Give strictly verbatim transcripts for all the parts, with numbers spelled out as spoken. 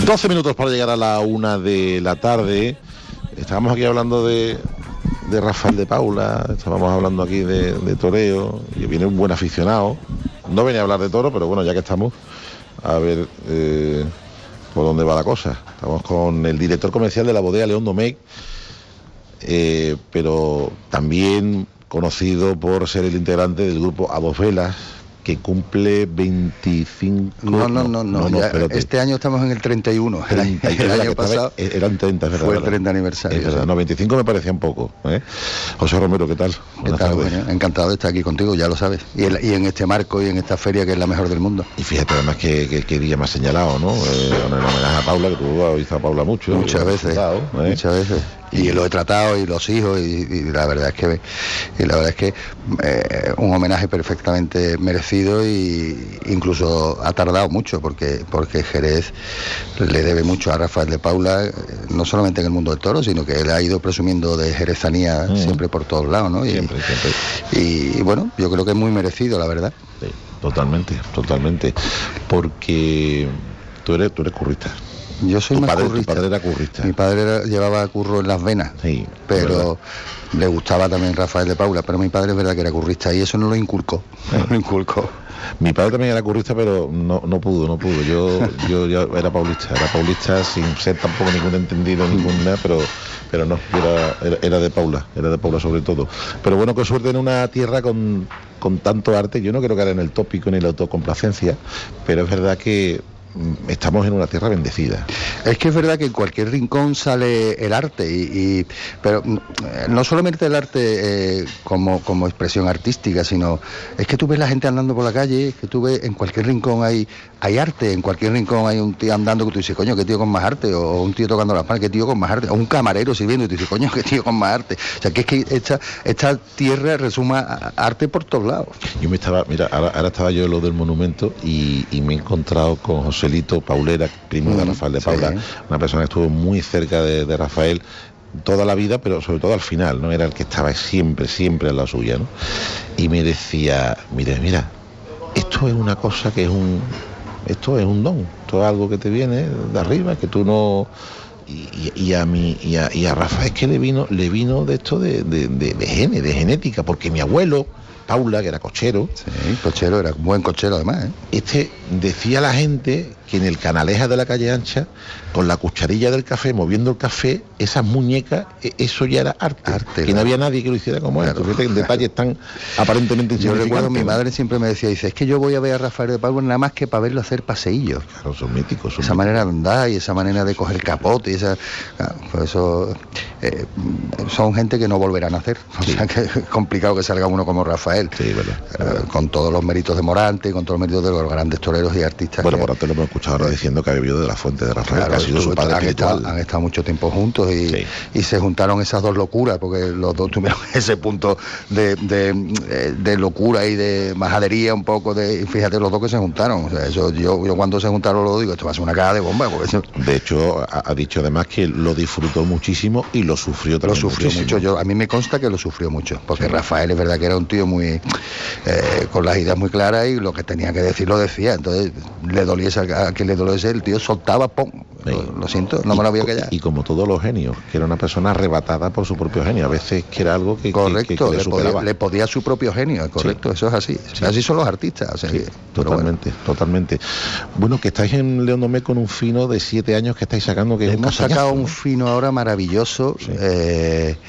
doce minutos para llegar a la una de la tarde. Estábamos aquí hablando de, de Rafael de Paula, estábamos hablando aquí de, de toreo, y viene un buen aficionado. No venía a hablar de toro, pero bueno, ya que estamos, a ver eh, por dónde va la cosa. Estamos con el director comercial de la bodega León Domecq, eh, pero también conocido por ser el integrante del grupo A Dos Velas, que cumple veinticinco... No, no, no, no, no, no ya este año estamos en el treinta y uno, el, treinta, el, el año pasado eran treinta, es verdad, fue el treinta aniversario. Es verdad, sí. No, veinticinco me parecía un poco, ¿eh? José Romero, ¿qué tal? ¿Qué tal? Bueno, encantado de estar aquí contigo, ya lo sabes, y, el, y en este marco y en esta feria que es la mejor del mundo. Y fíjate además que, que, que día más señalado, ¿no? Eh, en homenaje a Paula, que tú has visto a Paula mucho. Muchas veces, tratado, ¿eh? muchas veces. Y, y lo he tratado, y los hijos, y, y la verdad es que y la verdad es que eh, un homenaje perfectamente merecido, y incluso ha tardado mucho, porque porque Jerez le debe mucho a Rafael de Paula, eh, no solamente en el mundo del toro, sino que él ha ido presumiendo de jerezanía mm. siempre por todos lados, ¿no? Y, siempre, siempre. Y, y bueno, yo creo que es muy merecido, la verdad. Sí, totalmente, totalmente, porque tú eres, tú eres currista. Yo soy tu más padre, currista. Tu padre era currista. Mi padre era, llevaba curro en las venas, sí, pero le gustaba también Rafael de Paula, pero mi padre es verdad que era currista, y eso no lo inculcó, no lo inculcó. Mi padre también era currista, pero no, no pudo, no pudo. Yo, yo, yo era paulista, era paulista sin ser tampoco ningún entendido, ningún nada, pero, pero no, yo era, era, era de Paula, era de Paula sobre todo. Pero bueno, qué suerte en una tierra con, con tanto arte. Yo no creo que era en el tópico ni la autocomplacencia, pero es verdad que estamos en una tierra bendecida. Es que es verdad que en cualquier rincón sale el arte, y, y pero no solamente el arte eh, como, como expresión artística, sino es que tú ves la gente andando por la calle, que tú ves en cualquier rincón hay, hay arte, en cualquier rincón hay un tío andando que tú dices, coño, qué tío con más arte, o un tío tocando las palmas, qué tío con más arte, o un camarero sirviendo y tú dices, coño, qué tío con más arte. O sea, que es que esta, esta tierra resuma arte por todos lados. Yo me estaba, mira, ahora, ahora estaba yo en lo del monumento, y, y me he encontrado con José Paulera, primo de Rafael de Paula, sí. Una persona que estuvo muy cerca de, de Rafael toda la vida, pero sobre todo al final, ¿no? Era el que estaba siempre, siempre a la suya, ¿no? Y me decía, mire, mira, esto es una cosa que es un, esto es un don, esto es algo que te viene de arriba, que tú no... Y, y, y a mí y a, y a Rafael es que le vino, le vino de esto de, de, de, de gene, de genética, porque mi abuelo Paula, que era cochero. Sí, cochero, era un buen cochero además, ¿eh? Este decía a la gente que en el Canalejas de la Calle Ancha, con la cucharilla del café, moviendo el café, esas muñecas, eso ya era arte. arte que no había nadie que lo hiciera como él. Claro, en detalles tan aparentemente insignificantes. Yo recuerdo, mi madre siempre me decía, dice, es que yo voy a ver a Rafael de Paula nada más que para verlo hacer paseillos. Claro, son míticos. Son esa míticos. manera de andar, y esa manera de coger el capote, y esa... Claro, pues eso... Eh, son gente que no volverán a hacer. O sí. sea, que es complicado que salga uno como Rafael. Sí, verdad, verdad. Eh, con todos los méritos de Morante, con todos los méritos de los grandes toreros y artistas. Bueno, que... Morante lo hemos escuchado ahora diciendo que ha bebido de la fuente de Rafael, claro, que ha sido su padre han espiritual. Estado, han estado mucho tiempo juntos, y, sí. y se juntaron esas dos locuras, porque los dos tuvieron ese punto de, de, de locura y de majadería un poco, de fíjate los dos que se juntaron. O sea, eso, yo, yo cuando se juntaron lo digo, esto va a ser una caja de bomba. Porque eso... De hecho, ha, ha dicho además que lo disfrutó muchísimo y lo sufrió también. Lo sufrió muchísimo. mucho, yo, a mí me consta que lo sufrió mucho, porque sí. Rafael es verdad que era un tío muy eh, con las ideas muy claras, y lo que tenía que decir lo decía. Entonces le doliese a quien le doliese, el tío soltaba, ¡pum! Sí. Lo, lo siento, no y, me lo voy a callar. Y como todos los genios, que era una persona arrebatada por su propio genio, a veces que era algo que, correcto, que, que, que le, le, podía, le podía su propio genio, correcto, sí. Eso es así. Sí. Así son los artistas. O sea, sí, que, totalmente, bueno. totalmente. Bueno, que estáis en León Domecq con un fino de siete años que estáis sacando, que hemos es un sacado un fino ahora maravilloso, sí. eh,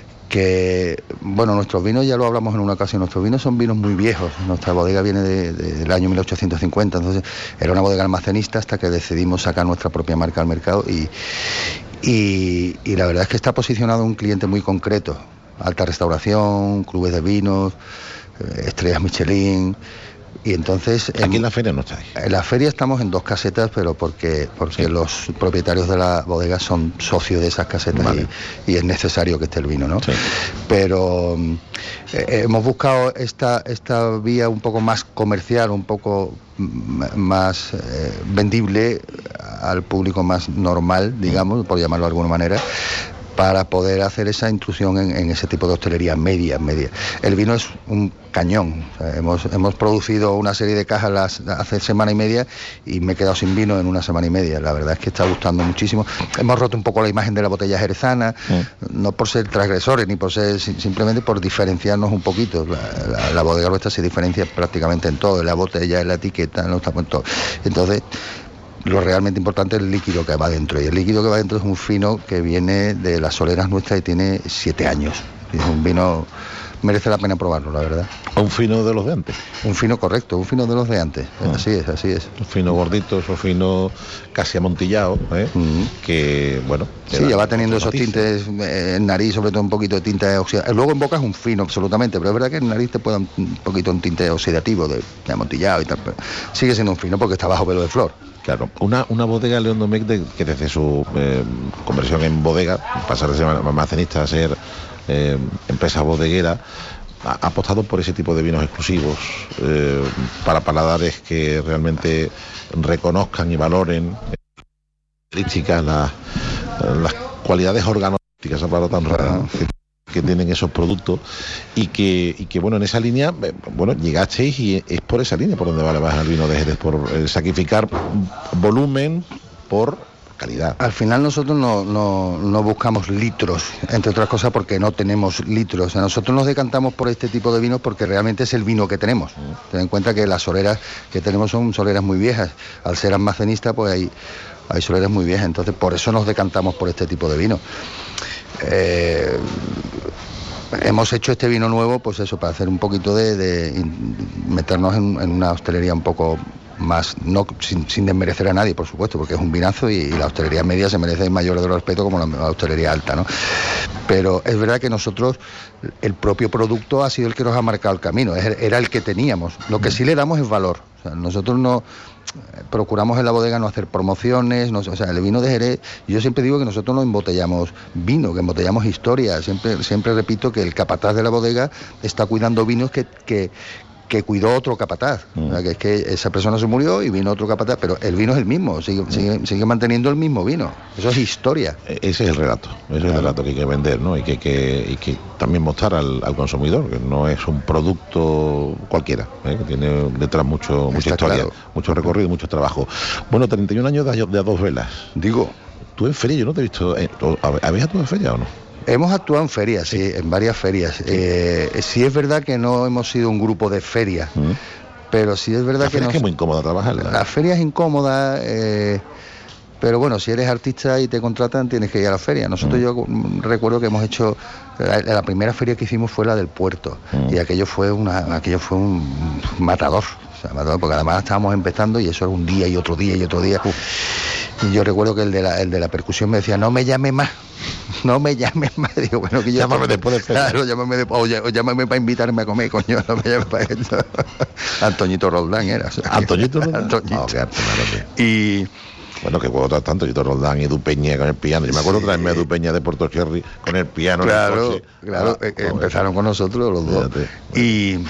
que, bueno, nuestros vinos, ya lo hablamos en una ocasión, nuestros vinos son vinos muy viejos. Nuestra bodega viene de, de, del año mil ochocientos cincuenta, entonces era una bodega almacenista hasta que decidimos sacar nuestra propia marca al mercado, y, y, y la verdad es que está posicionado un cliente muy concreto: alta restauración, clubes de vinos, estrellas Michelin. Y entonces aquí en, en la feria no estáis. En la feria estamos en dos casetas, pero porque porque sí. los propietarios de la bodega son socios de esas casetas, vale. y, y es necesario que esté el vino, ¿no? Sí. Pero eh, hemos buscado esta esta vía un poco más comercial, un poco m- más eh, vendible al público más normal, digamos, por llamarlo de alguna manera. para poder hacer esa intrusión en, en ese tipo de hostelería media, media. El vino es un cañón. O sea, hemos, hemos producido una serie de cajas las, hace semana y media y me he quedado sin vino en una semana y media. La verdad es que está gustando muchísimo. Hemos roto un poco la imagen de la botella jerezana, mm. no por ser transgresores ni por ser, simplemente por diferenciarnos un poquito. La, la, la bodega nuestra se diferencia prácticamente en todo, en la botella, en la etiqueta, no estamos en todo. Entonces, lo realmente importante es el líquido que va dentro, y el líquido que va dentro es un fino que viene de las soleras nuestras y tiene siete años. Es un vino, merece la pena probarlo, la verdad. Un fino de los de antes. Un fino correcto, un fino de los de antes. Ah. Así es, así es. Un fino gordito, un fino casi amontillado, ¿eh? Mm. Que, bueno... Sí, ya va teniendo esos tintes eh, en nariz, sobre todo un poquito de tinte oxidativo. Luego en boca es un fino, absolutamente, pero es verdad que en nariz te puede un, un poquito un tinte oxidativo, de, de amontillado y tal. Pero sigue siendo un fino porque está bajo velo de flor. Claro, una, una bodega León Domecq de, que desde su eh, conversión en bodega, pasar de ser almacenista a ser eh, empresa bodeguera, ha, ha apostado por ese tipo de vinos exclusivos, eh, para paladares que realmente reconozcan y valoren características, las, las cualidades organolépticas, esa palabra tan rara, ¿no? que, que tienen esos productos, y que, y que bueno, en esa línea, bueno, llegasteis y es por esa línea por donde vale más el vino de Jerez, por eh, sacrificar volumen por calidad. Al final nosotros no, no, no buscamos litros, entre otras cosas porque no tenemos litros. O sea, nosotros nos decantamos por este tipo de vinos porque realmente es el vino que tenemos. Mm. Ten en cuenta que las soleras que tenemos son soleras muy viejas. Al ser almacenista, pues hay, hay soleras muy viejas, entonces por eso nos decantamos por este tipo de vino. Eh, hemos hecho este vino nuevo, pues eso, para hacer un poquito de, de meternos en, en una hostelería un poco más, no sin, sin desmerecer a nadie, por supuesto, porque es un vinazo y, y la hostelería media se merece el mayor de los respetos como la, la hostelería alta, ¿no? Pero es verdad que nosotros, el propio producto ha sido el que nos ha marcado el camino, era el que teníamos. Lo que sí le damos es valor. O sea, nosotros no procuramos en la bodega no hacer promociones, no, o sea, el vino de Jerez, yo siempre digo que nosotros no embotellamos vino, que embotellamos historia. Siempre, siempre repito que el capataz de la bodega está cuidando vinos que, que que cuidó otro capataz, mm. o sea, que es que esa persona se murió y vino otro capataz, pero el vino es el mismo, sigue, mm. sigue, sigue manteniendo el mismo vino, eso es historia. Ese es el relato, ese claro. es el relato que hay que vender, ¿no? Y que, que, y que también mostrar al, al consumidor, que no es un producto cualquiera, ¿eh? Que tiene detrás mucho, mucha Está historia, claro. mucho recorrido, mucho trabajo. Bueno, treinta y un años de, de a dos velas. Digo. Tú en feria, yo no te he visto, eh, ¿habéis actuado en feria o no? Hemos actuado en ferias, sí, en varias ferias. Sí. Eh, sí es verdad que no hemos sido un grupo de ferias, mm. pero sí es verdad la que... La feria nos... es muy incómoda trabajar. La, la feria es incómoda, eh, pero bueno, si eres artista y te contratan, tienes que ir a la feria. Nosotros mm. yo recuerdo que hemos hecho... La, la primera feria que hicimos fue la del puerto, mm. y aquello fue, una, aquello fue un matador, o sea, matador, porque además estábamos empezando y eso era un día y otro día y otro día. Uf. Y yo recuerdo que el de la, el de la percusión me decía, no me llame más, no me llames más. Digo, bueno, que yo... Llámame después de feria. Claro, llámame después, o, o llámame para invitarme a comer, coño, no me llames para esto. Antoñito Roldán era. O sea, ¿Antoñito Roldán? Antoñito. Oh, y... Bueno, que puedo tratar tanto, Antoñito Roldán y Edu Peña con el piano. Yo me acuerdo sí. traerme a Edu Peña de Puerto Cherry con el piano. Claro, en el claro, ah, eh, oh, empezaron con nosotros los dos. Fíjate, bueno. Y...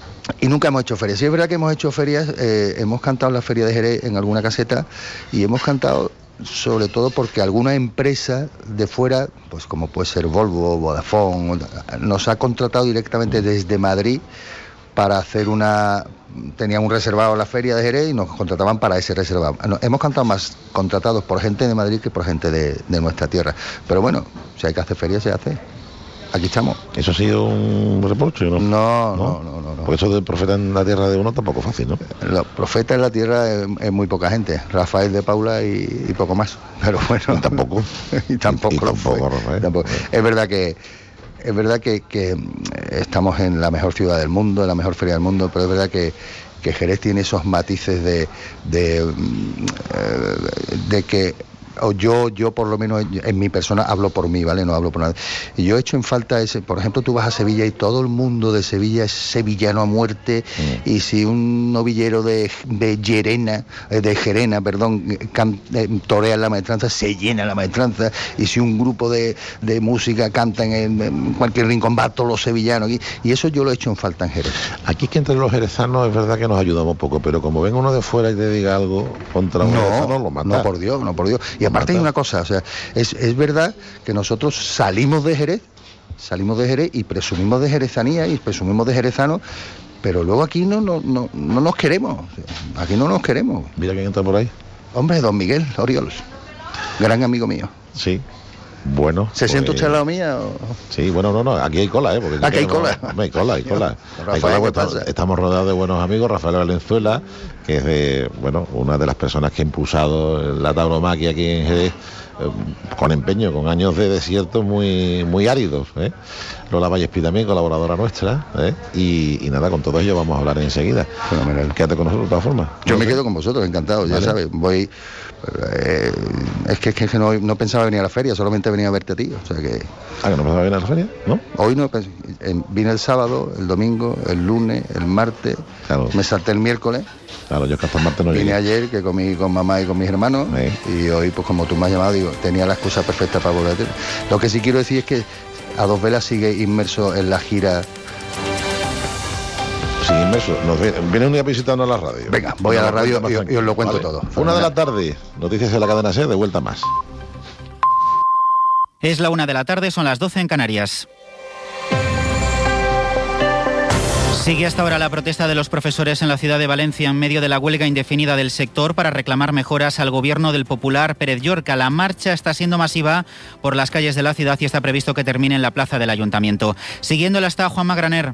Y nunca hemos hecho ferias. Sí es verdad que hemos hecho ferias, eh, hemos cantado en la feria de Jerez en alguna caseta y hemos cantado sobre todo porque alguna empresa de fuera, pues como puede ser Volvo, Vodafone, nos ha contratado directamente desde Madrid para hacer una... Tenían un reservado en la feria de Jerez y nos contrataban para ese reservado. No, hemos cantado más contratados por gente de Madrid que por gente de, de nuestra tierra. Pero bueno, si hay que hacer feria, se hace. Aquí estamos. ¿Eso ha sido un reproche o no? No, no, no, no. no. Porque eso de profeta en la tierra de uno tampoco es fácil, ¿no? Los profetas en la tierra es, es muy poca gente. Rafael de Paula y, y poco más. Pero bueno. Y tampoco. y tampoco. Y, y tampoco, Rafael. Tampoco. Es verdad que es verdad que, que estamos en la mejor ciudad del mundo, en la mejor feria del mundo, pero es verdad que que Jerez tiene esos matices de de, de que o yo, yo por lo menos en mi persona hablo por mí, ¿vale? No hablo por nada. Y yo he hecho en falta ese, por ejemplo, tú vas a Sevilla y todo el mundo de Sevilla es sevillano a muerte, mm. y si un novillero de, de Llerena, de Gerena, perdón, can, eh, torea la maestranza, se llena la maestranza, y si un grupo de, de música canta en, en cualquier rincón, va todos los sevillanos, y, y eso yo lo he hecho en falta en Jerez. Aquí es que entre los jerezanos es verdad que nos ayudamos poco, pero como ven uno de fuera y te diga algo contra un no, jerezano, lo mata. No, por Dios, no por Dios. Y aparte hay una cosa, o sea, es, es verdad que nosotros salimos de Jerez, salimos de Jerez y presumimos de jerezanía y presumimos de jerezanos, pero luego aquí no, no, no, no nos queremos, aquí no nos queremos. Mira quién está por ahí. Hombre, don Miguel Oriol, gran amigo mío. Sí. Bueno. ¿Se pues... siente usted al lado mía? O... Sí, bueno, no, no, aquí hay cola, ¿eh? Porque aquí hay cola. No, hay cola, hay cola. Hay cola porque estamos, estamos rodeados de buenos amigos. Rafael Valenzuela, que es de, bueno, una de las personas que ha impulsado la tauromaquia aquí en Jerez, eh, con empeño, con años de desierto muy, muy áridos, ¿eh? Lola Vallespí también, colaboradora nuestra, ¿eh? y, y nada, con todo ello vamos a hablar enseguida. Fenomenal. Quédate con nosotros de todas formas. Yo ¿no me sé? Quedo con vosotros, encantado, vale. Ya sabes, voy... Eh, es que, es que no, no pensaba venir a la feria, solamente venía a verte a ti, o sea que... Ah, ¿que no pensaba venir a la feria? ¿No? Hoy no, pues, vine el sábado, el domingo, el lunes, el martes, claro. Me salté el miércoles. Claro, yo es que hasta el martes no vine llegué. Ayer, que comí con mamá y con mis hermanos, sí. Y hoy, pues como tú me has llamado, digo, tenía la excusa perfecta para volver. Lo que sí quiero decir es que A Dos Velas sigue inmerso en la gira... Sí, inmerso. Nos viene, viene un día visitando a la radio. Venga, voy a la radio y, y os lo cuento vale. Todo. Una de la tarde, noticias de la cadena SER, de vuelta más. Es la una de la tarde, son las doce en Canarias. Sigue hasta ahora la protesta de los profesores en la ciudad de Valencia en medio de la huelga indefinida del sector para reclamar mejoras al gobierno del popular Pérez Llorca. La marcha está siendo masiva por las calles de la ciudad y está previsto que termine en la plaza del Ayuntamiento. Siguiéndola está Juanma Graner.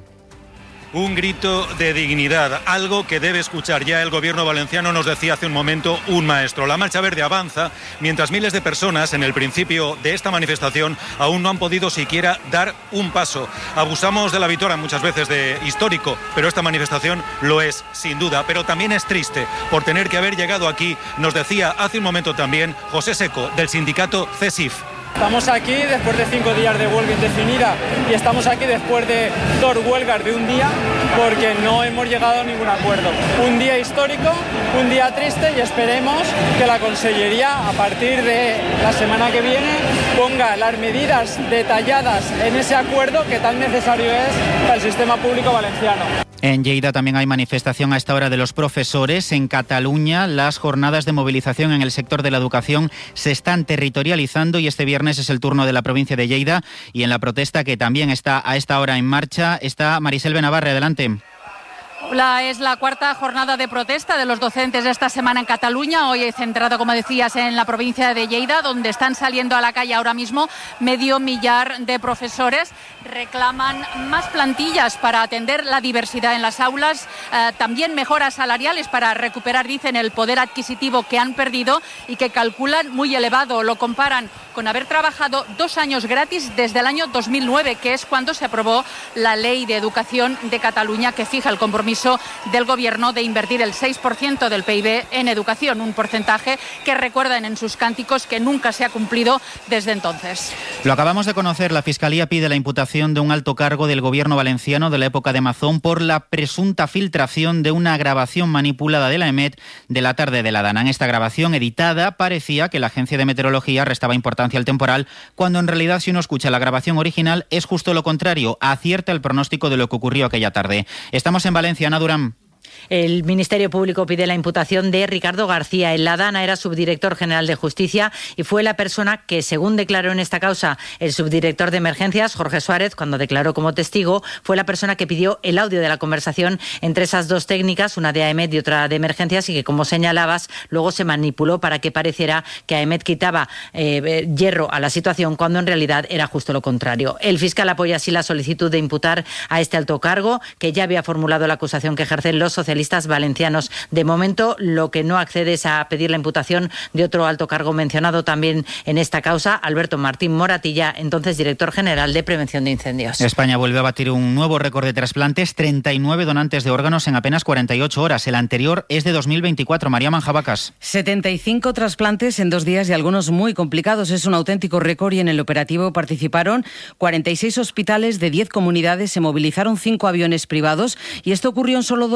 Un grito de dignidad, algo que debe escuchar ya el gobierno valenciano, nos decía hace un momento un maestro. La Marcha Verde avanza mientras miles de personas en el principio de esta manifestación aún no han podido siquiera dar un paso. Abusamos de la victoria muchas veces de histórico, pero esta manifestación lo es, sin duda. Pero también es triste por tener que haber llegado aquí, nos decía hace un momento también José Seco, del sindicato CESIF. Estamos aquí después de cinco días de huelga indefinida y estamos aquí después de dos huelgas de un día porque no hemos llegado a ningún acuerdo. Un día histórico, un día triste y esperemos que la Consellería a partir de la semana que viene ponga las medidas detalladas en ese acuerdo que tan necesario es para el sistema público valenciano. En Lleida también hay manifestación a esta hora de los profesores. En Cataluña, las jornadas de movilización en el sector de la educación se están territorializando y este viernes es el turno de la provincia de Lleida. Y en la protesta, que también está a esta hora en marcha, está Marisel Benavarre. Adelante. La, es la cuarta jornada de protesta de los docentes esta semana en Cataluña, hoy centrado, como decías, en la provincia de Lleida, donde están saliendo a la calle ahora mismo medio millar de profesores. Reclaman más plantillas para atender la diversidad en las aulas, eh, también mejoras salariales para recuperar, dicen, el poder adquisitivo que han perdido y que calculan muy elevado. Lo comparan con haber trabajado dos años gratis desde el año dos mil nueve, que es cuando se aprobó la Ley de Educación de Cataluña, que fija el compromiso del gobierno de invertir el seis por ciento del P I B en educación, un porcentaje que recuerdan en sus cánticos que nunca se ha cumplido desde entonces. Lo acabamos de conocer, la Fiscalía pide la imputación de un alto cargo del gobierno valenciano de la época de Mazón por la presunta filtración de una grabación manipulada de la EMET de la tarde de la Dana. En esta grabación editada parecía que la Agencia de Meteorología restaba importancia al temporal, cuando en realidad, si uno escucha la grabación original, es justo lo contrario, acierta el pronóstico de lo que ocurrió aquella tarde. Estamos en Valencia. Ana Durán. El Ministerio Público pide la imputación de Ricardo García. En la Dana era subdirector general de Justicia y fue la persona que, según declaró en esta causa el subdirector de Emergencias, Jorge Suárez, cuando declaró como testigo, fue la persona que pidió el audio de la conversación entre esas dos técnicas, una de AEMET y otra de Emergencias, y que, como señalabas, luego se manipuló para que pareciera que AEMET quitaba eh, hierro a la situación, cuando en realidad era justo lo contrario. El fiscal apoya así la solicitud de imputar a este alto cargo, que ya había formulado la acusación que ejercen los socialistas valencianos. De momento, lo que no accede es a pedir la imputación de otro alto cargo mencionado también en esta causa, Alberto Martín Moratilla, entonces director general de Prevención de Incendios. España vuelve a batir un nuevo récord de trasplantes, treinta y nueve donantes de órganos en apenas cuarenta y ocho horas. El anterior es de dos mil veinticuatro. María Manjabacas. setenta y cinco trasplantes en dos días y algunos muy complicados. Es un auténtico récord y en el operativo participaron cuarenta y seis hospitales de diez comunidades, se movilizaron cinco aviones privados y esto ocurrió en solo dos días.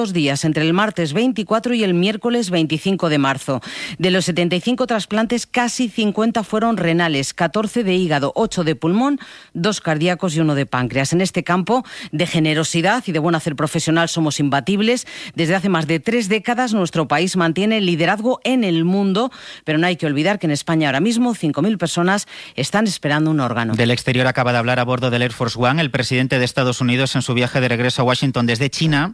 entre el martes veinticuatro y el miércoles veinticinco de marzo. De los setenta y cinco trasplantes, casi cincuenta fueron renales, catorce de hígado, ocho de pulmón, dos cardíacos y uno de páncreas. En este campo de generosidad y de buen hacer profesional somos imbatibles. Desde hace más de tres décadas nuestro país mantiene el liderazgo en el mundo, pero no hay que olvidar que en España ahora mismo cinco mil personas están esperando un órgano. Del exterior acaba de hablar a bordo del Air Force One el presidente de Estados Unidos en su viaje de regreso a Washington desde China.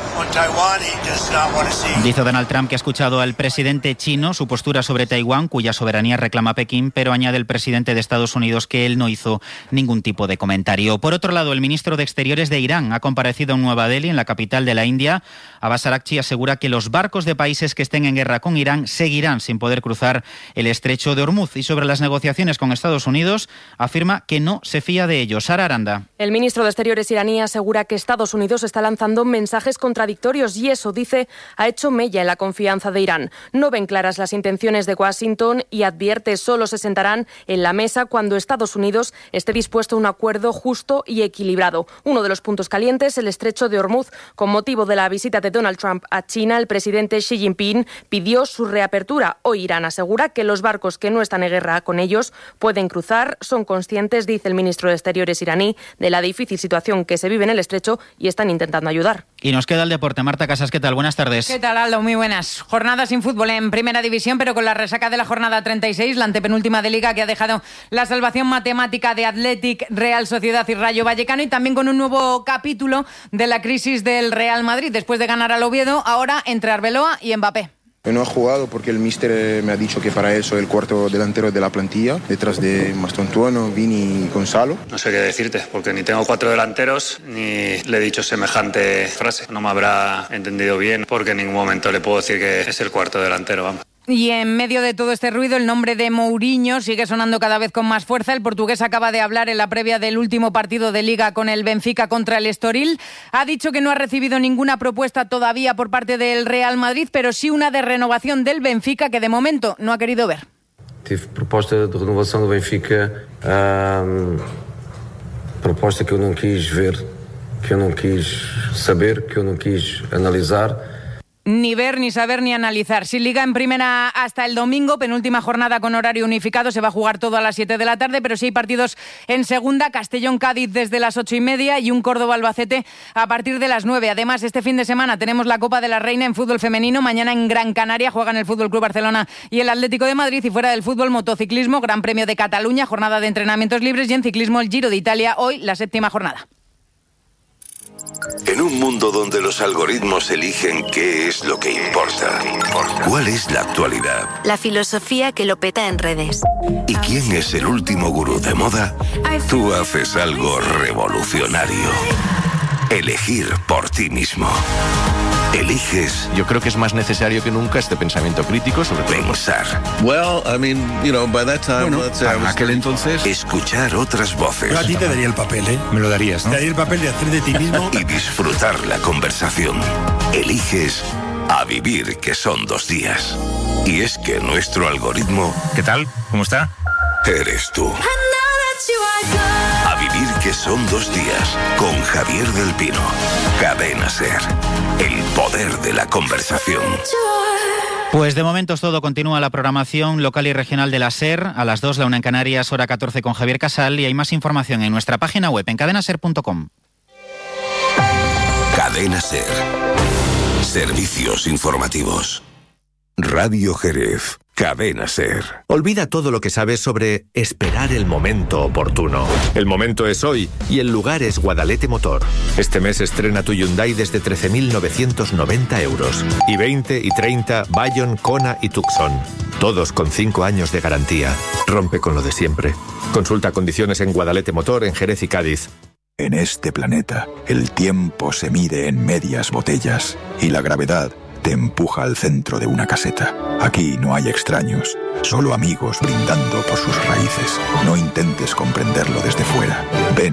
Dice Donald Trump que ha escuchado al presidente chino su postura sobre Taiwán, cuya soberanía reclama Pekín, pero añade el presidente de Estados Unidos que él no hizo ningún tipo de comentario. Por otro lado, el ministro de Exteriores de Irán ha comparecido en Nueva Delhi, en la capital de la India. Abbas Araghchi asegura que los barcos de países que estén en guerra con Irán seguirán sin poder cruzar el estrecho de Hormuz. Y sobre las negociaciones con Estados Unidos, afirma que no se fía de ellos. Sara Aranda. El ministro de Exteriores iraní asegura que Estados Unidos está lanzando mensajes contradictorios y eso, dice, ha hecho mella en la confianza de Irán. No ven claras las intenciones de Washington y advierte solo se sentarán en la mesa cuando Estados Unidos esté dispuesto a un acuerdo justo y equilibrado. Uno de los puntos calientes, el estrecho de Hormuz. Con motivo de la visita de Donald Trump a China, el presidente Xi Jinping pidió su reapertura. Hoy Irán asegura que los barcos que no están en guerra con ellos pueden cruzar. Son conscientes, dice el ministro de Exteriores iraní, de la difícil situación que se vive en el estrecho y están intentando ayudar. Y nos queda el deporte. Marta Casas, ¿qué tal? Buenas tardes. ¿Qué tal, Aldo? Muy buenas. Jornada sin fútbol en Primera División, pero con la resaca de la jornada treinta y seis, la antepenúltima de Liga, que ha dejado la salvación matemática de Athletic, Real Sociedad y Rayo Vallecano, y también con un nuevo capítulo de la crisis del Real Madrid. Después de ganar al Oviedo, ahora entre Arbeloa y Mbappé. No he jugado porque el míster me ha dicho que para él soy el cuarto delantero de la plantilla, detrás de Mastontuono, Vini y Gonzalo. No sé qué decirte, porque ni tengo cuatro delanteros, ni le he dicho semejante frase. No me habrá entendido bien, porque en ningún momento le puedo decir que es el cuarto delantero, vamos. Y en medio de todo este ruido, el nombre de Mourinho sigue sonando cada vez con más fuerza. El portugués acaba de hablar en la previa del último partido de Liga con el Benfica contra el Estoril. Ha dicho que no ha recibido ninguna propuesta todavía por parte del Real Madrid, pero sí una de renovación del Benfica que de momento no ha querido ver. Tive proposta de renovación del Benfica, um, proposta que yo no quis ver, que yo no quis saber, que yo no quis analizar. Ni ver, ni saber, ni analizar. Sin Liga en Primera hasta el domingo, penúltima jornada con horario unificado, se va a jugar todo a las siete de la tarde, pero sí hay partidos en Segunda, Castellón-Cádiz desde las ocho y media y un Córdoba-Albacete a partir de las nueve. Además, este fin de semana tenemos la Copa de la Reina en fútbol femenino. Mañana en Gran Canaria juegan el Fútbol Club Barcelona y el Atlético de Madrid, y fuera del fútbol, motociclismo, Gran Premio de Cataluña, jornada de entrenamientos libres, y en ciclismo el Giro de Italia, hoy la séptima jornada. En un mundo donde los algoritmos eligen qué es lo que importa, ¿cuál es la actualidad? La filosofía que lo peta en redes. ¿Y quién es el último gurú de moda? Tú haces algo revolucionario. Elegir por ti mismo. Eliges. Yo creo que es más necesario que nunca este pensamiento crítico sobre todo. Pensar. Well, I mean, you know, by that time, bueno, let's say, en aquel entonces, escuchar otras voces. Yo a ti te daría el papel, ¿eh? Me lo darías, ¿no? Te daría el papel de hacer de ti mismo. Y disfrutar la conversación. Eliges a vivir, que son dos días. Y es que nuestro algoritmo... ¿Qué tal? ¿Cómo está? Eres tú. A vivir, que son dos días, con Javier del Pino. Cadena SER. El poder de la conversación. Pues de momento es todo. Continúa la programación local y regional de la SER. A las dos, la una en Canarias, hora catorce con Javier Casal. Y hay más información en nuestra página web, en cadena ser punto com. Cadena SER. Servicios informativos. Radio Jerez. Cadena SER. Olvida todo lo que sabes sobre esperar el momento oportuno. El momento es hoy y el lugar es Guadalete Motor. Este mes estrena tu Hyundai desde trece mil novecientos noventa euros. Y veinte y treinta Bayon, Kona y Tucson. Todos con cinco años de garantía. Rompe con lo de siempre. Consulta condiciones en Guadalete Motor, en Jerez y Cádiz. En este planeta, el tiempo se mide en medias botellas y la gravedad te empuja al centro de una caseta. Aquí no hay extraños, solo amigos brindando por sus raíces. No intentes comprenderlo desde fuera. Ven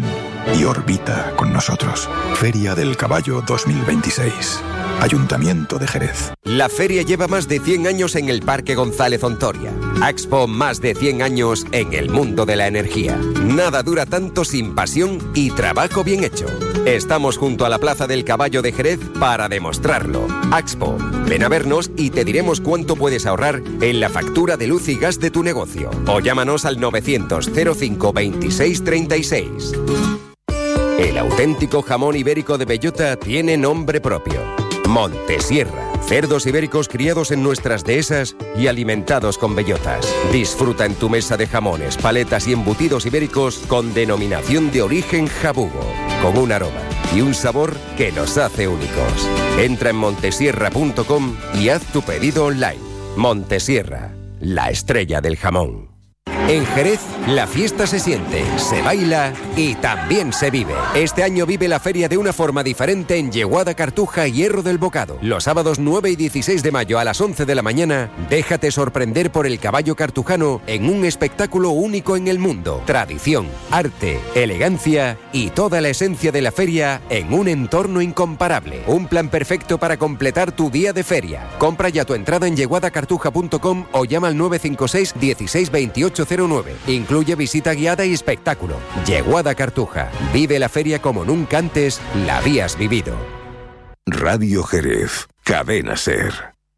y orbita con nosotros. Feria del Caballo dos mil veintiséis. Ayuntamiento de Jerez. La feria lleva más de cien años en el Parque González Ontoria. Axpo, más de cien años en el mundo de la energía. Nada dura tanto sin pasión y trabajo bien hecho. Estamos junto a la Plaza del Caballo de Jerez para demostrarlo. Axpo, ven a vernos y te diremos cuánto puedes ahorrar en la factura de luz y gas de tu negocio. O llámanos al novecientos cero cinco veintiséis treinta y seis. El auténtico jamón ibérico de bellota tiene nombre propio. Montesierra. Cerdos ibéricos criados en nuestras dehesas y alimentados con bellotas. Disfruta en tu mesa de jamones, paletas y embutidos ibéricos con denominación de origen jabugo, con un aroma y un sabor que los hace únicos. Entra en montesierra punto com y haz tu pedido online. Montesierra, la estrella del jamón. En Jerez, la fiesta se siente, se baila y también se vive. Este año vive la feria de una forma diferente en Yeguada, Cartuja y Hierro del Bocado. Los sábados nueve y dieciséis de mayo a las once de la mañana, déjate sorprender por el caballo cartujano en un espectáculo único en el mundo. Tradición, arte, elegancia y toda la esencia de la feria en un entorno incomparable. Un plan perfecto para completar tu día de feria. Compra ya tu entrada en yeguada cartuja punto com o llama al nueve cinco seis dieciséis veintiocho cero nueve. Incluye visita guiada y espectáculo. Yeguada Cartuja. Vive la feria como nunca antes la habías vivido. Radio Jerez. Cadena SER.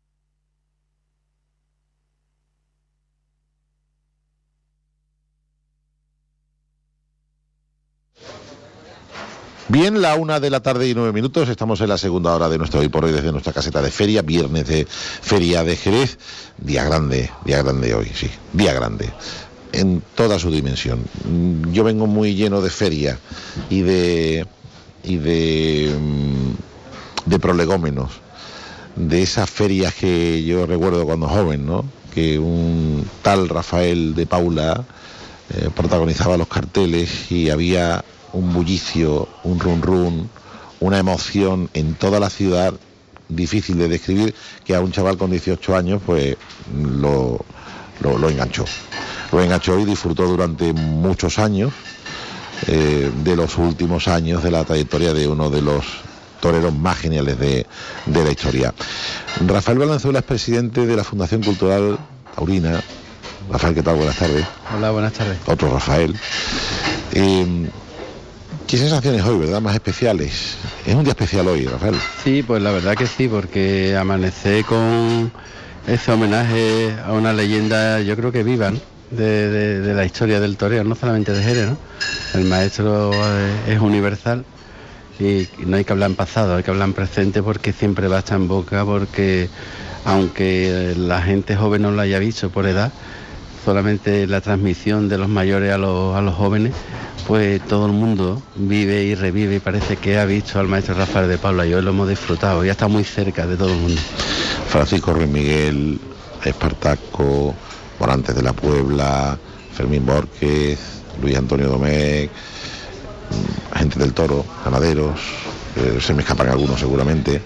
Bien, la una de la tarde y nueve minutos, estamos en la segunda hora de nuestro Hoy por Hoy desde nuestra caseta de feria, viernes de Feria de Jerez, día grande, día grande hoy, sí, día grande, en toda su dimensión. Yo vengo muy lleno de feria y de, y de, de prolegómenos, de esas ferias que yo recuerdo cuando joven, ¿no? Que un tal Rafael de Paula eh, protagonizaba los carteles y había un bullicio, un run run, una emoción en toda la ciudad difícil de describir, que a un chaval con dieciocho años pues lo, lo, lo enganchó. Lo enganchó y disfrutó durante muchos años eh, de los últimos años de la trayectoria de uno de los toreros más geniales de, de la historia. Rafael Valenzuela es presidente de la Fundación Cultural Taurina. Rafael, ¿qué tal? Buenas tardes. Hola, buenas tardes. Otro Rafael. Eh, ¿Qué sensaciones hoy, verdad, más especiales? Es un día especial hoy, Rafael. Sí, pues la verdad que sí, porque amanecer con ese homenaje a una leyenda, yo creo que viva, ¿no? de, de, de la historia del toreo, no solamente de Jerez, ¿no? El maestro es universal y no hay que hablar en pasado, hay que hablar en presente, porque siempre va a estar en boca, porque aunque la gente joven no lo haya visto por edad, solamente la transmisión de los mayores a los, a los jóvenes, pues todo el mundo vive y revive y parece que ha visto al maestro Rafael de Paula y hoy lo hemos disfrutado, ya está muy cerca de todo el mundo. Francisco Ruiz Miguel, Espartaco, Morantes de la Puebla, Fermín Borges, Luis Antonio Domecq, gente del toro, ganaderos, eh, se me escapan algunos seguramente.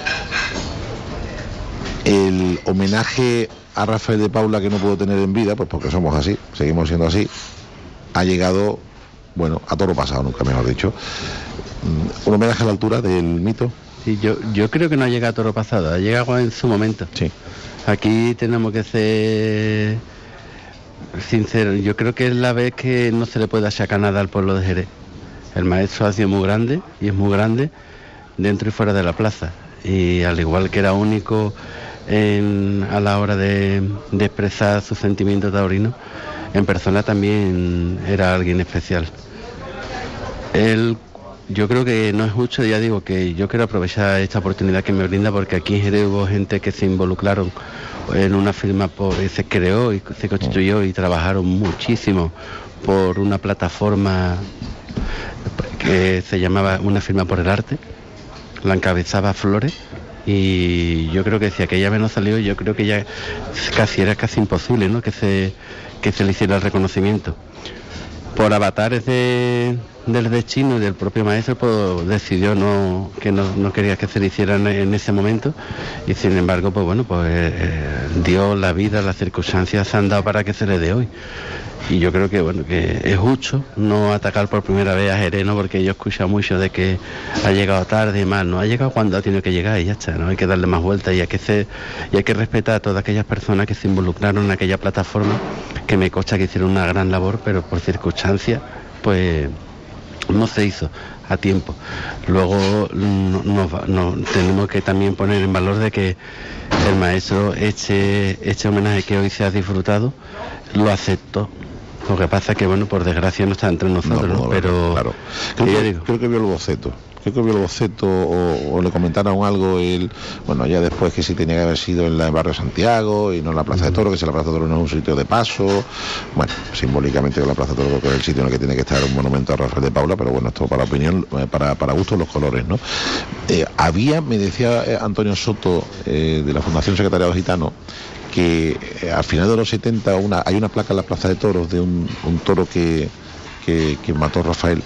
El homenaje a Rafael de Paula que no puedo tener en vida, pues porque somos así, seguimos siendo así, ha llegado, bueno, a toro pasado, nunca mejor dicho. Un homenaje a la altura del mito. Sí, yo, yo creo que no ha llegado a toro pasado, ha llegado en su momento. Sí. Aquí tenemos que ser sinceros, yo creo que es la vez que no se le puede achacar nada al pueblo de Jerez. El maestro ha sido muy grande, y es muy grande, dentro y fuera de la plaza. Y al igual que era único en, a la hora de, de expresar sus sentimientos taurinos, en persona también era alguien especial. Él, yo creo que no es mucho, ya digo que yo quiero aprovechar esta oportunidad que me brinda, porque aquí en Jerez hubo gente que se involucraron en una firma, por, se creó y se constituyó y trabajaron muchísimo por una plataforma que se llamaba Una Firma por el Arte, la encabezaba Flores, y yo creo que si aquella vez no salió, yo creo que ya casi era casi imposible, ¿no?, que se que se le hiciera el reconocimiento. Por avatares de, del destino y del propio maestro, pues decidió no que no, no quería que se le hiciera en, en ese momento, y sin embargo, pues bueno, pues eh, Dios, la vida, las circunstancias se han dado para que se le dé hoy. y yo creo que bueno que es justo no atacar por primera vez a Jerez, ¿no? Porque yo escucho mucho de que ha llegado tarde y más, no ha llegado cuando ha tenido que llegar y ya está, no hay que darle más vueltas y hay que ser, y hay que respetar a todas aquellas personas que se involucraron en aquella plataforma, que me consta que hicieron una gran labor, pero por circunstancias pues no se hizo a tiempo. Luego no, no, no, tenemos que también poner en valor de que el maestro, este, este homenaje que hoy se ha disfrutado, lo aceptó. Lo que pasa es que, bueno, por desgracia no está entre nosotros, no, no, pero claro. Creo que, digo? creo que vio el boceto. Creo que vio el boceto o, o le comentaron algo él, bueno, ya después que sí tenía que haber sido en el barrio Santiago y no en la Plaza de Toros, que si la Plaza de Toros no es un sitio de paso. Bueno, simbólicamente la Plaza de Toros creo que es el sitio en el que tiene que estar un monumento a Rafael de Paula, pero bueno, esto para opinión, para, para gustos los colores, ¿no? Eh, había, me decía eh, Antonio Soto, eh, de la Fundación Secretariado Gitano, que eh, al final de los setenta una, hay una placa en la Plaza de Toros de un, un toro que, que, que mató Rafael,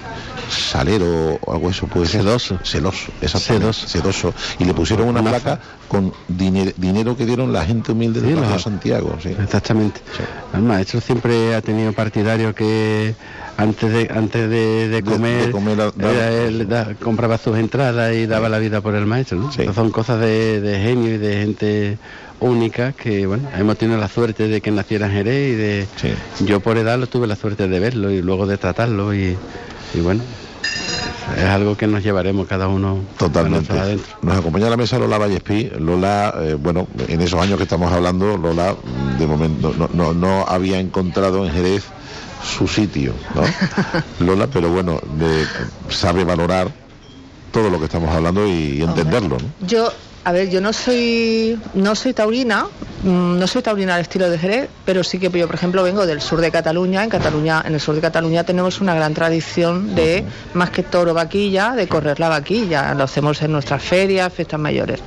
Salero o algo eso puede ser. Sedoso. Celoso, sedoso. sedoso. Y le pusieron una Maza. placa con dinero, dinero que dieron la gente humilde de sí, Santiago. Sí. Exactamente. Sí. El maestro siempre ha tenido partidarios que antes de antes de, de comer, de, de comer la, da, él da, compraba sus entradas y daba sí. la vida por el maestro, ¿no? Sí. Son cosas de, de genio y de gente única que, bueno, hemos tenido la suerte de que naciera en Jerez y de sí. yo por edad lo tuve la suerte de verlo y luego de tratarlo y, y bueno, es algo que nos llevaremos cada uno totalmente. Nos acompaña a la mesa Lola Vallespí. Lola, eh, bueno, en esos años que estamos hablando, Lola de momento no, no, no había encontrado en Jerez su sitio, ¿no? Lola, pero bueno, de, sabe valorar todo lo que estamos hablando y, y entenderlo, ¿no? Yo A ver, yo no soy no soy taurina, no soy taurina al estilo de Jerez, pero sí que yo, por ejemplo, vengo del sur de Cataluña. En Cataluña, en el sur de Cataluña tenemos una gran tradición de, más que toro vaquilla, de correr la vaquilla. Lo hacemos en nuestras ferias, fiestas mayores.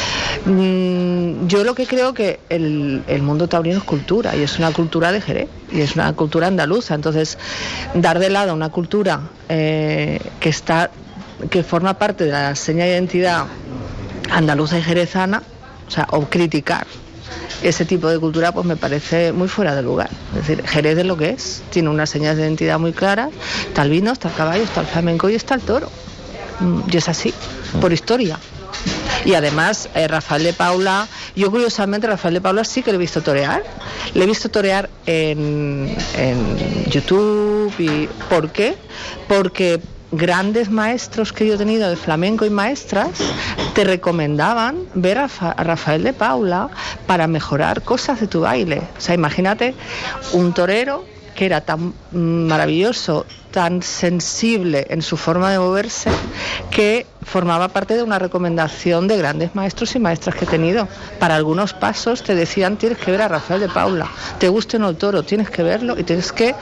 Yo lo que creo que el, el mundo taurino es cultura, y es una cultura de Jerez, y es una cultura andaluza. Entonces, dar de lado una cultura eh, que está que forma parte de la seña de identidad andaluza y jerezana, o sea, o criticar ese tipo de cultura, pues me parece muy fuera de lugar. Es decir, Jerez es lo que es, tiene unas señas de identidad muy claras, está el vino, está el caballo, está el flamenco y está el toro, y es así, por historia. Y además, eh, Rafael de Paula, yo curiosamente Rafael de Paula sí que le he visto torear, le he visto torear en, en YouTube. Y ¿por qué? Porque grandes maestros que yo he tenido de flamenco y maestras te recomendaban ver a, Fa- a Rafael de Paula para mejorar cosas de tu baile. O sea, imagínate un torero que era tan maravilloso, tan sensible en su forma de moverse, que formaba parte de una recomendación de grandes maestros y maestras que he tenido. Para algunos pasos te decían, tienes que ver a Rafael de Paula, te guste o no el toro, tienes que verlo y tienes que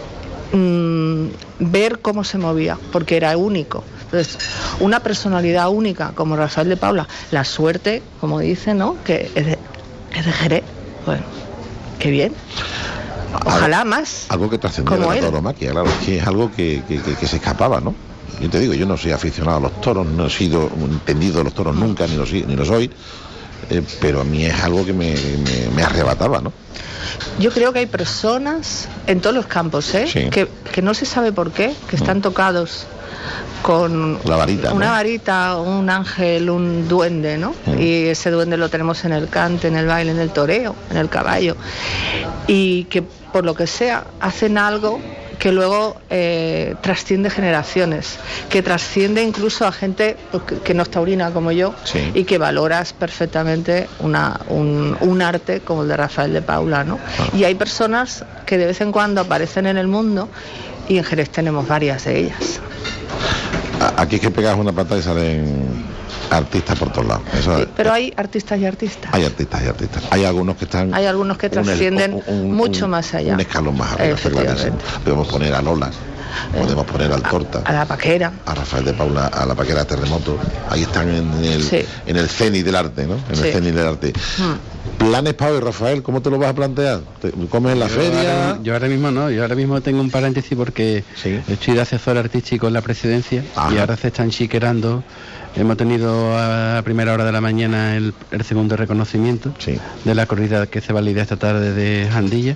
Mm, ver cómo se movía, porque era único. Entonces, una personalidad única como Rafael de Paula, la suerte, como dice, ¿no?, que es de, es de Jerez. Bueno, qué bien. Ojalá algo, más. Algo que trascendía de la tauromaquia, claro, que es algo que, que, que, que se escapaba, ¿no? Yo te digo, yo no soy aficionado a los toros, no he sido entendido de los toros nunca, ni lo, ni lo soy, eh, pero a mí es algo que me, me, me arrebataba, ¿no? Yo creo que hay personas en todos los campos, ¿eh? Sí. que, que no se sabe por qué, que están mm. tocados con la varita, una ¿no? varita, un ángel, un duende, ¿no? Mm. Y ese duende lo tenemos en el cante, en el baile, en el toreo, en el caballo. Y que por lo que sea hacen algo que luego eh, trasciende generaciones, que trasciende incluso a gente pues, que, que no es taurina como yo, sí. y que valoras perfectamente una, un, un arte como el de Rafael de Paula, ¿no? Ah. Y hay personas que de vez en cuando aparecen en el mundo, y en Jerez tenemos varias de ellas. Aquí es que pegas una pata y salen artistas por todos lados. Eso sí, es, pero hay artistas y artistas. Hay artistas y artistas. Hay algunos que están... Hay algunos que trascienden un, un, mucho un, más allá. Un escalón más arriba. Podemos poner a Lola, eh, podemos poner al Torta. A la Paquera. A Rafael de Paula, a la Paquera Terremoto. Ahí están en el, sí. en el cenit del arte, ¿no? En sí. el cenit del arte. Hmm. ¿Planes para hoy, Rafael? ¿Cómo te lo vas a plantear? ¿Te comes en la yo feria? Ahora, yo ahora mismo no, yo ahora mismo tengo un paréntesis porque ¿sí? estoy de asesor artístico en la presidencia. Ajá. Y ahora se están chiquerando Hemos tenido a primera hora de la mañana el, el segundo reconocimiento sí. de la corrida que se valida esta tarde de Jandilla.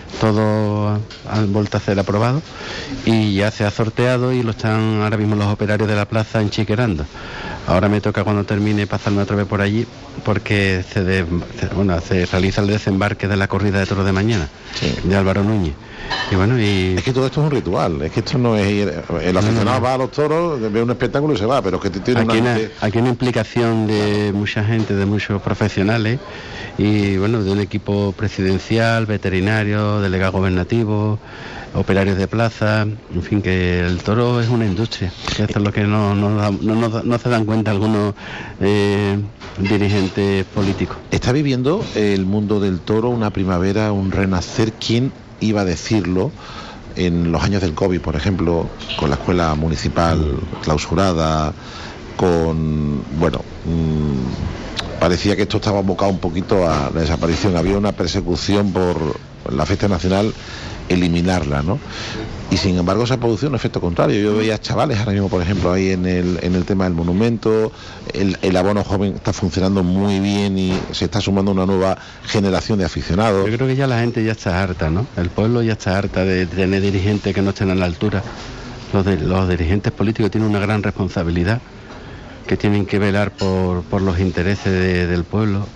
Todo han vuelto a ser aprobado y ya se ha sorteado y lo están ahora mismo los operarios de la plaza enchiquerando. Ahora me toca cuando termine pasarme otra vez por allí porque se, de, se, bueno, se realiza el desembarque de la corrida de toros de mañana, sí. de Álvaro Núñez. Y bueno, y... Es que todo esto es un ritual, es que esto no es ir, el aficionado no, no. va a los toros, ve un espectáculo y se va, pero es que tiene aquí una... una aquí una implicación de mucha gente, de muchos profesionales y bueno, de un equipo presidencial, veterinario, delegado gobernativo, operarios de plaza, en fin, que el toro es una industria, que esto es lo que no, no, no, no, no se dan cuenta algunos eh, dirigentes políticos. Está viviendo el mundo del toro una primavera, un renacer. ¿Quién iba a decirlo en los años del COVID, por ejemplo, con la escuela municipal clausurada, con, bueno, mmm, parecía que esto estaba abocado un poquito a la desaparición, había una persecución por la fiesta nacional, eliminarla, ¿no? Y sin embargo se ha producido un efecto contrario. Yo veía chavales ahora mismo, por ejemplo, ahí en el, en el tema del monumento, el, el abono joven está funcionando muy bien y se está sumando una nueva generación de aficionados. Yo creo que ya la gente ya está harta, ¿no? El pueblo ya está harta de tener dirigentes que no estén a la altura. Los, de, los dirigentes políticos tienen una gran responsabilidad, que tienen que velar por, por los intereses de, del pueblo,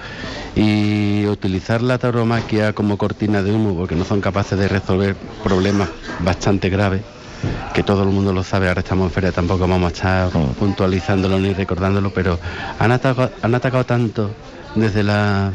y utilizar la tauromaquia como cortina de humo porque no son capaces de resolver problemas bastante graves, que todo el mundo lo sabe. Ahora estamos en feria, tampoco vamos a estar puntualizándolo ni recordándolo, pero han atacado, han atacado tanto desde la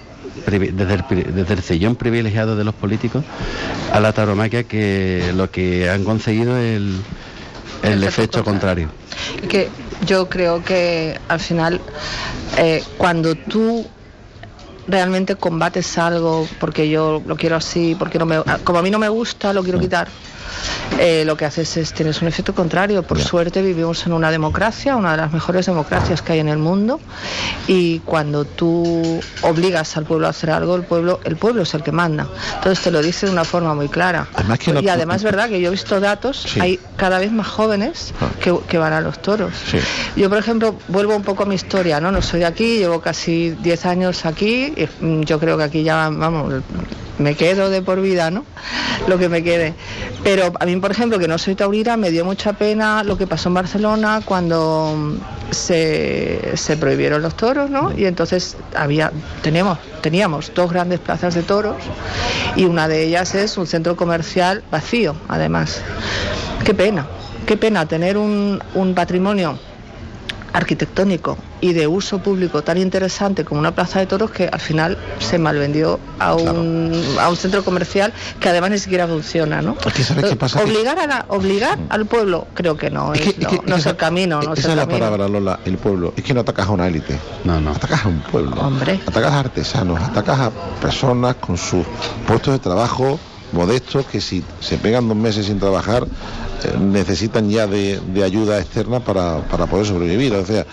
desde el, desde el sillón privilegiado de los políticos a la tauromaquia, que lo que han conseguido es el, el, el efecto contrario. Que yo creo que al final eh, cuando tú realmente combates algo porque yo lo quiero así, porque no me, como a mí no me gusta, lo quiero quitar, eh, lo que haces es tienes un efecto contrario. Por yeah. suerte vivimos en una democracia, una de las mejores democracias que hay en el mundo, y cuando tú obligas al pueblo a hacer algo, el pueblo el pueblo es el que manda. Entonces te lo dice de una forma muy clara. Además que no... Y además es verdad que yo he visto datos, sí. hay cada vez más jóvenes ah. que, que van a los toros. Sí. Yo, por ejemplo, vuelvo un poco a mi historia, ¿no? No soy de aquí, llevo casi diez años aquí, y yo creo que aquí ya, vamos, me quedo de por vida, ¿no? Lo que me quede. Pero a mí, por ejemplo, que no soy taurina, me dio mucha pena lo que pasó en Barcelona cuando se, se prohibieron los toros, ¿no? Y entonces había, teníamos, teníamos dos grandes plazas de toros y una de ellas es un centro comercial vacío, además. Qué pena, qué pena tener un, un patrimonio arquitectónico y de uso público tan interesante como una plaza de toros que al final se malvendió a un, claro. a un centro comercial que además ni siquiera funciona, ¿no? Es que ¿sabes qué pasa? Obligar, a la, obligar mm. al pueblo creo que no es, es, que, no, es, que, no es el camino. No esa es, el es la camino. palabra, Lola, el pueblo. Es que no atacas a una élite, no, no. atacas a un pueblo. Hombre. Atacas a artesanos, atacas a personas con sus puestos de trabajo modestos que si se pegan dos meses sin trabajar eh, necesitan ya de, de ayuda externa para, para poder sobrevivir. O sea,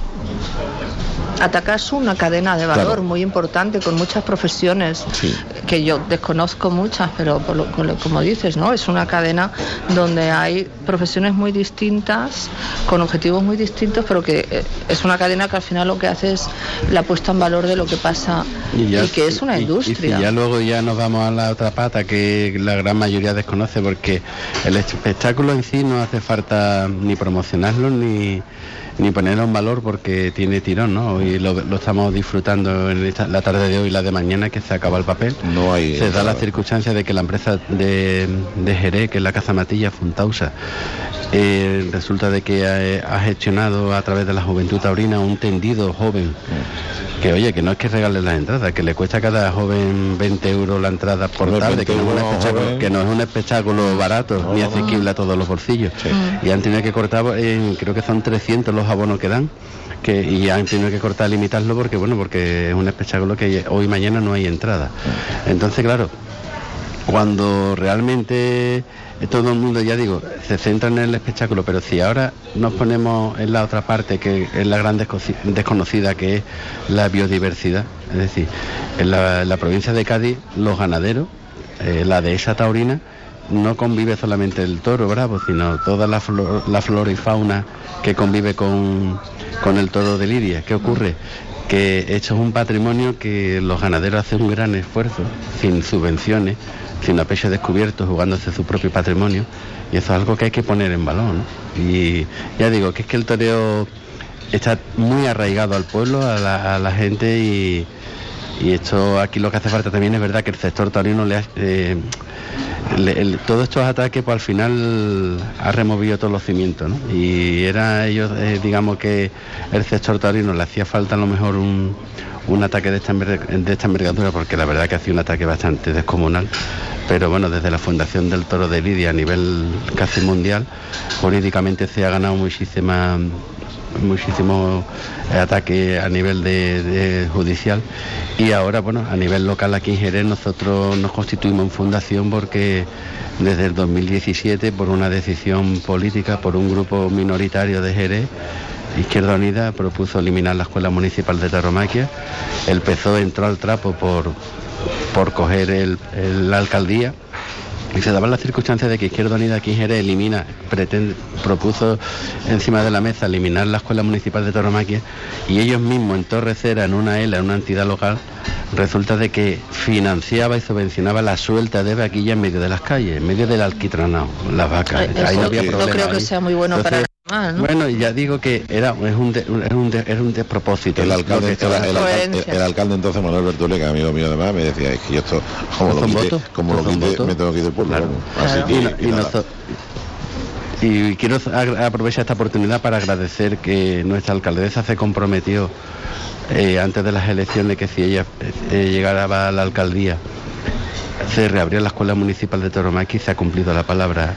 atacas una cadena de valor claro. muy importante con muchas profesiones sí. que yo desconozco muchas, pero por lo, por lo, como dices, ¿no? Es una cadena donde hay profesiones muy distintas, con objetivos muy distintos, pero que es una cadena que al final lo que hace es la puesta en valor de lo que pasa y, ya, y que es una y, industria. Y, y si ya luego ya nos vamos a la otra pata que la gran mayoría desconoce, porque el espectáculo en sí no hace falta ni promocionarlo ni ni ponerlo en valor porque tiene tirón, ¿no? Y lo, lo estamos disfrutando en esta, la tarde de hoy y la de mañana, que se acaba el papel. No hay... Se da la circunstancia de que la empresa de, de Jerez, que es la Caza Matilla, Funtausa, eh, resulta de que ha, ha gestionado a través de la Juventud Taurina un tendido joven, que oye, que no es que regale las entradas, que le cuesta a cada joven veinte euros la entrada por no tarde, que no, es un espectáculo, que no es un espectáculo barato, no, ni asequible no. a todos los bolsillos. Sí. Y han tenido que cortar, eh, creo que son trescientos los abonos que dan, que, y han tenido que cortar, limitarlo, porque bueno, porque es un espectáculo que hoy y mañana no hay entrada. Entonces, claro, cuando realmente todo el mundo, ya digo, se centra en el espectáculo, pero si ahora nos ponemos en la otra parte, que es la gran desconocida, que es la biodiversidad, es decir, en la, en la provincia de Cádiz, los ganaderos, eh, la dehesa taurina, no convive solamente el toro bravo, sino toda la, flor, la flora y fauna que convive con, con el toro de lidia. ¿Qué ocurre? Que esto es un patrimonio que los ganaderos hacen un gran esfuerzo, sin subvenciones, sin a pecho descubierto, jugándose su propio patrimonio, y eso es algo que hay que poner en valor, ¿no? Y ya digo, que es que el toreo está muy arraigado al pueblo, a la, a la gente, y, y esto aquí lo que hace falta también es verdad que el sector taurino le ha... Eh, El, el, todos estos ataques pues al final ha removido todos los cimientos, ¿no? Y era ellos, eh, digamos que el sector taurino le hacía falta a lo mejor un, un ataque de esta, de esta envergadura, porque la verdad que hacía un ataque bastante descomunal, pero bueno, desde la fundación del Toro de Lidia a nivel casi mundial, jurídicamente se ha ganado muchísima muchísimos ataques a nivel de, de judicial, y ahora bueno, a nivel local aquí en Jerez nosotros nos constituimos en fundación porque desde el dos mil diecisiete, por una decisión política, por un grupo minoritario de Jerez, Izquierda Unida propuso eliminar la Escuela Municipal de Tauromaquia. El P S O E entró al trapo por, por coger el, el, la alcaldía, y se daban las circunstancias de que Izquierda Unida aquí en Jerez elimina, pretende, propuso encima de la mesa eliminar la Escuela Municipal de Tauromaquia, y ellos mismos en Torrecera, en una E L A, en una entidad local, resulta de que financiaba y subvencionaba la suelta de vaquillas en medio de las calles, en medio del alquitranado, las vacas. Eso, ahí no había problema. No creo que ahí. sea muy bueno. Entonces, para nada, ¿no? Bueno, ya digo que era es un de, es un de, es un despropósito. El alcalde, el, el, el, el alcalde entonces, Manuel Bertule, que es amigo mío además, me decía, es que yo esto, como lo quite, como lo quite, me tengo que ir del pueblo. Claro. Así Claro. que, y, y, y, noso- y quiero aprovechar esta oportunidad para agradecer que nuestra alcaldesa se comprometió eh, antes de las elecciones que si ella eh, llegara a la alcaldía se reabría la Escuela Municipal de Tauromaquia, y se ha cumplido la palabra.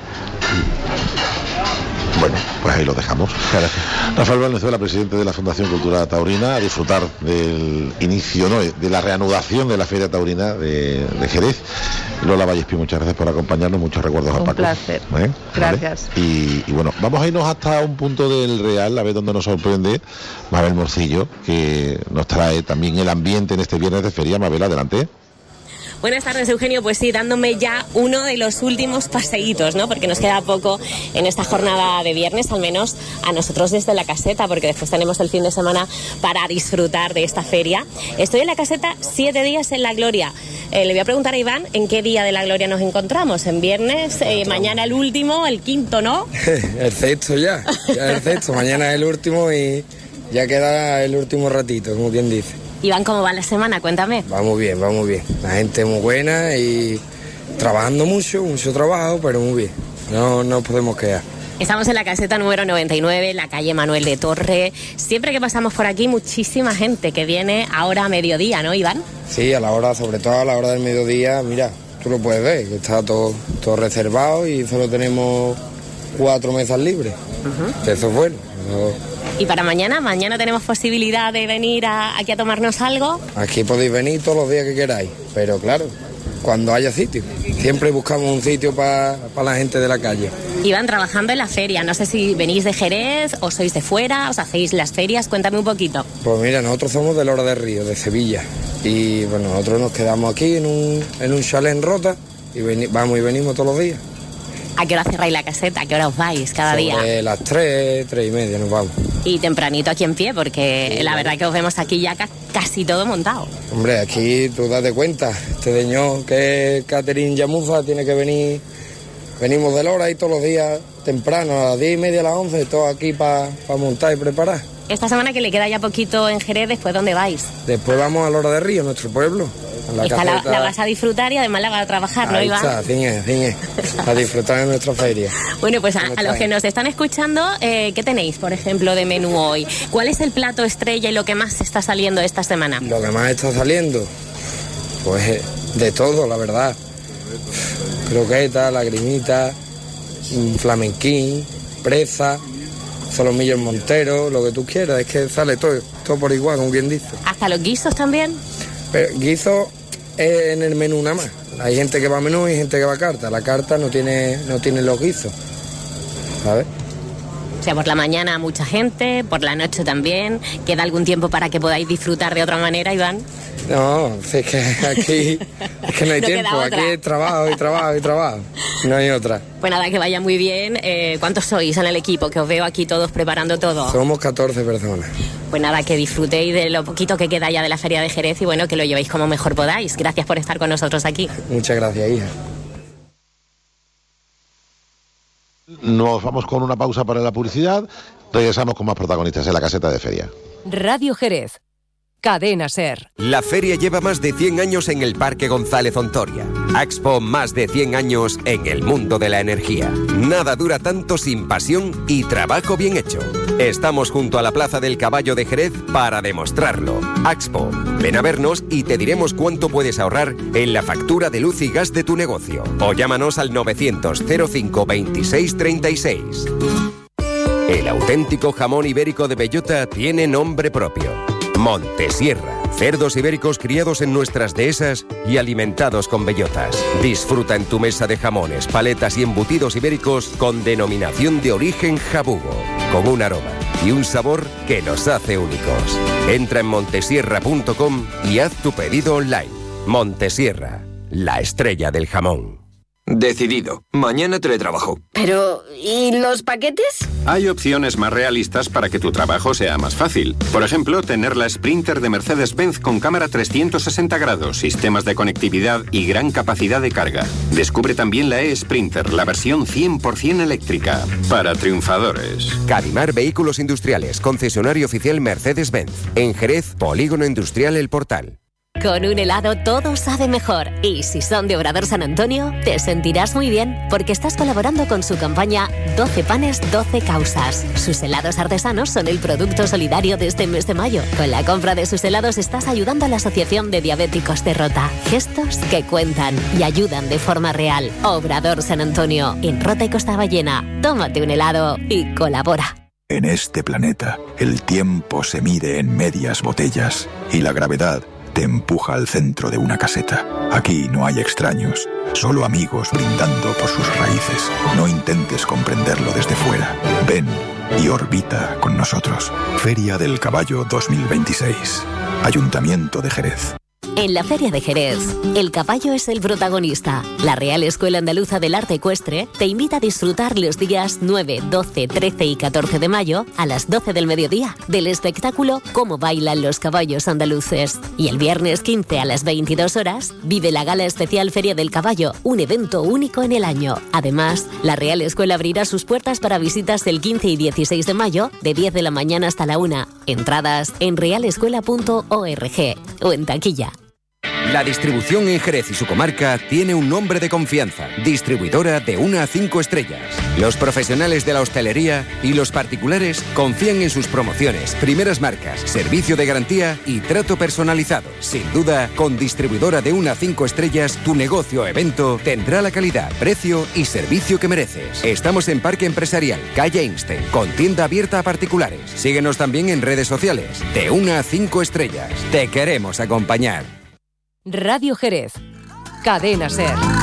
Bueno, pues ahí lo dejamos. Gracias. Rafael Valenzuela, presidente de la Fundación Cultural Taurina, a disfrutar del inicio, ¿no?, de la reanudación de la Feria Taurina de, de Jerez. Lola Vallespí, muchas gracias por acompañarnos, muchos recuerdos a Un Paco. placer. ¿Eh? Gracias. ¿Vale? Y, y bueno, vamos a irnos hasta un punto del Real, a ver dónde nos sorprende Mabel Morcillo, que nos trae también el ambiente en este viernes de feria. Mabel, adelante. Buenas tardes, Eugenio. Pues sí, dándome ya uno de los últimos paseitos, ¿no? Porque nos queda poco en esta jornada de viernes, al menos a nosotros desde la caseta, porque después tenemos el fin de semana para disfrutar de esta feria. Estoy en la caseta siete días en la Gloria. Eh, le voy a preguntar a Iván en qué día de la Gloria nos encontramos. En viernes, eh, mañana el último, el quinto, ¿no? El sexto ya, ya el sexto. Mañana es el último y ya queda el último ratito, como quien dice. Iván, ¿cómo va la semana? Cuéntame. Vamos bien, vamos bien. La gente es muy buena y trabajando mucho, mucho trabajo, pero muy bien. No nos podemos quedar. Estamos en la caseta número noventa y nueve, la calle Manuel de Torre. Siempre que pasamos por aquí, muchísima gente que viene ahora a mediodía, ¿no, Iván? Sí, a la hora, sobre todo a la hora del mediodía, mira, tú lo puedes ver, que está todo, todo reservado y solo tenemos cuatro mesas libres. Uh-huh. Eso es bueno. Eso... ¿Y para mañana? ¿Mañana tenemos posibilidad de venir a, aquí a tomarnos algo? Aquí podéis venir todos los días que queráis, pero claro, cuando haya sitio. Siempre buscamos un sitio para pa la gente de la calle. Iván, trabajando en la feria, no sé si venís de Jerez o sois de fuera, os hacéis las ferias, cuéntame un poquito. Pues mira, nosotros somos de Lora del Río, de Sevilla, y bueno, nosotros nos quedamos aquí en un, en un chalet en Rota y veni- vamos y venimos todos los días. ¿A qué hora cerráis la caseta? ¿A qué hora os vais cada Sobre día? Sobre las tres, tres y media nos vamos. Y tempranito aquí en pie, porque sí, la verdad que os vemos aquí ya ca- casi todo montado. Hombre, aquí tú date cuenta, este señor que es Catherine Yamuza tiene que venir, venimos de Lora y todos los días temprano, a las diez y media, a las once, todos aquí para pa montar y preparar. Esta semana que le queda ya poquito en Jerez, ¿después dónde vais? Después vamos a Lora del Río, nuestro pueblo. La, Esta la, la vas a disfrutar y además la vas a trabajar, ahí ¿no, Iván? Está, así es, así es, a disfrutar de nuestra feria. Bueno, pues a, a los que nos están escuchando, eh, ¿qué tenéis, por ejemplo, de menú hoy? ¿Cuál es el plato estrella y lo que más está saliendo esta semana? Lo que más está saliendo, pues de todo, la verdad. Croqueta, lagrimita, flamenquín, presa, solomillos monteros, lo que tú quieras, es que sale todo, todo por igual, como quien dice. ¿Hasta los guisos también? Pero guiso es en el menú nada más. Hay gente que va a menú y gente que va a carta. La carta no tiene, no tiene los guisos, ¿sabes? O sea, por la mañana mucha gente, por la noche también. ¿Queda algún tiempo para que podáis disfrutar de otra manera, Iván? No, es que aquí es que no hay No queda tiempo, otra. aquí hay trabajo y trabajo y trabajo, no hay otra. Pues nada, que vaya muy bien. Eh, ¿Cuántos sois en el equipo? Que os veo aquí todos preparando todo. Somos catorce personas. Pues nada, que disfrutéis de lo poquito que queda ya de la Feria de Jerez y bueno, que lo llevéis como mejor podáis. Gracias por estar con nosotros aquí. Muchas gracias, hija. Nos vamos con una pausa para la publicidad. Regresamos con más protagonistas en la caseta de feria. Radio Jerez. Cadena SER. La feria lleva más de cien años en el Parque González Ontoria. Expo, más de cien años en el mundo de la energía. Nada dura tanto sin pasión y trabajo bien hecho. Estamos junto a la Plaza del Caballo de Jerez para demostrarlo. Expo, ven a vernos y te diremos cuánto puedes ahorrar en la factura de luz y gas de tu negocio. O llámanos al novecientos cero cinco veintiséis treinta y seis. El auténtico jamón ibérico de bellota tiene nombre propio. Montesierra. Cerdos ibéricos criados en nuestras dehesas y alimentados con bellotas. Disfruta en tu mesa de jamones, paletas y embutidos ibéricos con denominación de origen jabugo, con un aroma y un sabor que los hace únicos. Entra en montesierra punto com y haz tu pedido online. Montesierra, la estrella del jamón. Decidido. Mañana teletrabajo. Pero, ¿y los paquetes? Hay opciones más realistas para que tu trabajo sea más fácil. Por ejemplo, tener la Sprinter de Mercedes-Benz con cámara trescientos sesenta grados, sistemas de conectividad y gran capacidad de carga. Descubre también la E-Sprinter, la versión cien por ciento eléctrica. Para triunfadores. Cadimar Vehículos Industriales, concesionario oficial Mercedes-Benz. En Jerez, Polígono Industrial El Portal. Con un helado todo sabe mejor. Y si son de Obrador San Antonio, te sentirás muy bien porque estás colaborando con su campaña doce panes, doce causas. Sus helados artesanos son el producto solidario de este mes de mayo. Con la compra de sus helados estás ayudando a la Asociación de Diabéticos de Rota. Gestos que cuentan y ayudan de forma real. Obrador San Antonio, en Rota y Costa Ballena. Tómate un helado y colabora. En este planeta, el tiempo se mide en medias botellas y la gravedad te empuja al centro de una caseta. Aquí no hay extraños, solo amigos brindando por sus raíces. No intentes comprenderlo desde fuera. Ven y orbita con nosotros. Feria del Caballo dos mil veintiséis. Ayuntamiento de Jerez. En la Feria de Jerez, el caballo es el protagonista. La Real Escuela Andaluza del Arte Ecuestre te invita a disfrutar los días nueve, doce, trece y catorce de mayo a las doce del mediodía del espectáculo Cómo bailan los caballos andaluces. Y el viernes quince a las veintidós horas vive la Gala Especial Feria del Caballo, un evento único en el año. Además, la Real Escuela abrirá sus puertas para visitas el quince y dieciséis de mayo de diez de la mañana hasta la una. Entradas en real escuela punto org o en taquilla. La distribución en Jerez y su comarca tiene un nombre de confianza. Distribuidora de una a cinco estrellas. Los profesionales de la hostelería y los particulares confían en sus promociones, primeras marcas, servicio de garantía y trato personalizado. Sin duda, con distribuidora de una a cinco estrellas, tu negocio o evento tendrá la calidad, precio y servicio que mereces. Estamos en Parque Empresarial, calle Einstein, con tienda abierta a particulares. Síguenos también en redes sociales. De una a cinco estrellas. Te queremos acompañar. Radio Jerez. Cadena SER.